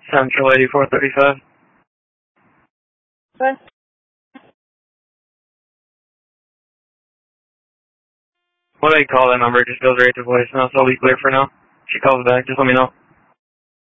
Central 8435. What? What do I call that number? It just goes right to voicemail, so I'll be clear for now. If she calls back, just let me know.